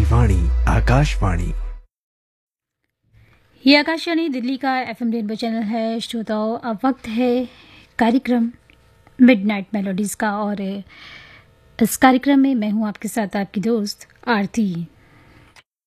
वाणी आकाशवाणी। ये आकाशवाणी दिल्ली का FM rainbow channel है। श्रोताओं, अब वक्त है कार्यक्रम मिडनाइट मेलोडीज़ का, और इस कार्यक्रम में मैं हूं आपके साथ आपकी दोस्त आरती।